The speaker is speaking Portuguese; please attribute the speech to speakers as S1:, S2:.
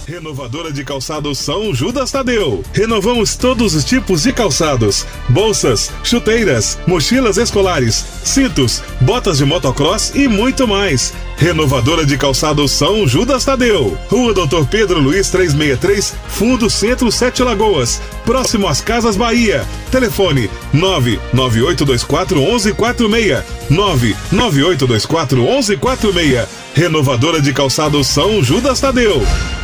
S1: Renovadora de calçados São Judas Tadeu. Renovamos todos os tipos de calçados: bolsas, chuteiras, mochilas escolares, cintos, botas de motocross e muito mais. Renovadora de calçados São Judas Tadeu. Rua Dr. Pedro Luiz 363, Fundo Centro 7 Lagoas, próximo às Casas Bahia. Telefone 998241146. 998241146. Renovadora de calçados São Judas Tadeu.